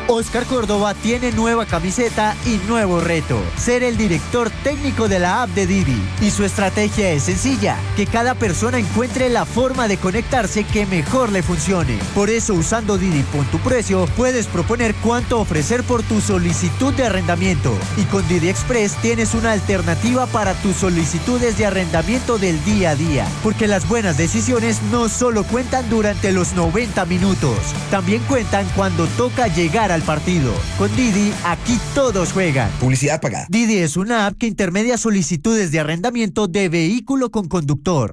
Oscar Córdoba tiene nueva camiseta y nuevo reto: ser el director técnico de la app de Didi. Y su estrategia es sencilla: que cada persona encuentre la forma de conectarse que mejor le funcione. Por eso, usando Didi Punto Precio, puedes proponer cuánto ofrecer por tu solicitud de arrendamiento. Y con Didi Express tienes una alternativa para tus solicitudes de arrendamiento del día a día. Porque las buenas decisiones no solo cuentan durante los 90 minutos, también cuentan cuando toca llegar al partido. Con Didi, aquí todos juegan. Publicidad pagada. Didi es una app que intermedia solicitudes de arrendamiento de vehículo con conductor.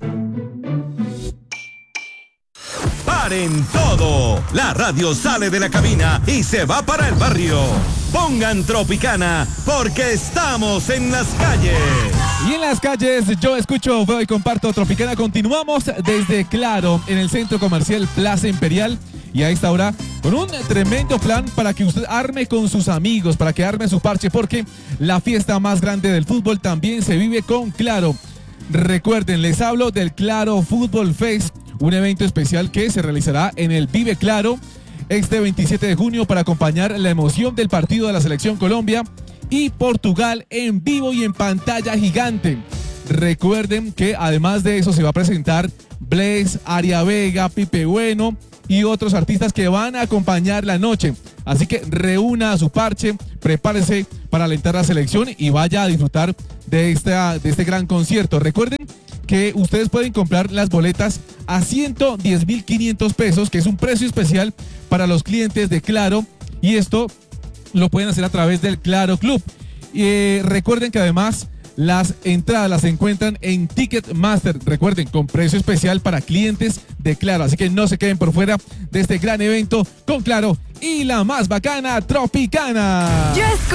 ¡Paren todo! La radio sale de la cabina y se va para el barrio. Pongan Tropicana porque estamos en las calles. Y en las calles yo escucho, veo y comparto Tropicana. Continuamos desde Claro en el Centro Comercial Plaza Imperial. Y a esta hora con un tremendo plan para que usted arme con sus amigos, para que arme su parche, porque la fiesta más grande del fútbol también se vive con Claro. Recuerden, les hablo del Claro Fútbol Fest, un evento especial que se realizará en el Vive Claro este 27 de junio para acompañar la emoción del partido de la Selección Colombia y Portugal en vivo y en pantalla gigante. Recuerden que además de eso se va a presentar Blaze, Aria Vega, Pipe Bueno y otros artistas que van a acompañar la noche. Así que reúna a su parche, prepárese para alentar a la selección y vaya a disfrutar de este gran concierto. Recuerden que ustedes pueden comprar las boletas a 110.500 pesos, que es un precio especial para los clientes de Claro, y esto lo pueden hacer a través del Claro Club. Recuerden que además las entradas las encuentran en Ticketmaster, recuerden, con precio especial para clientes de Claro, así que no se queden por fuera de este gran evento con Claro y la más bacana Tropicana.